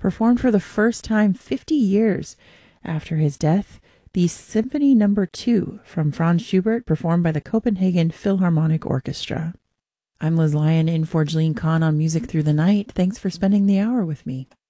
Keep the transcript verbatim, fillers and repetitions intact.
performed for the first time fifty years after his death, the Symphony Number two from Franz Schubert, performed by the Copenhagen Philharmonic Orchestra. I'm Liz Lyon in for Jeline Kahn on Music Through the Night. Thanks for spending the hour with me.